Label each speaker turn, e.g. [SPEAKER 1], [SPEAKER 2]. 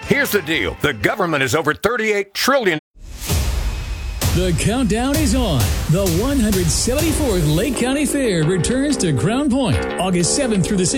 [SPEAKER 1] Here's the deal. The government is over $38 trillion.
[SPEAKER 2] The countdown is on. The 174th Lake County Fair returns to Crown Point, August 7th through the 16th.